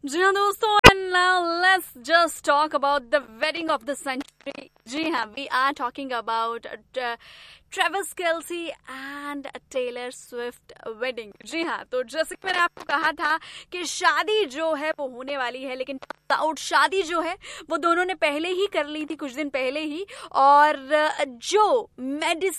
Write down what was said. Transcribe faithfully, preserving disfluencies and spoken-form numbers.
जी हाँ दोस्तों, and now let's just talk about the wedding of the century. जी हाँ, we are talking about uh, Travis Kelsey and Taylor Swift wedding. जी हाँ, तो जैसे कि मैंने आपको कहा था कि शादी जो है वो होने वाली है, लेकिन आउट शादी जो है वो दोनों ने पहले ही कर ली थी, कुछ दिन पहले ही। और जो मेडिसन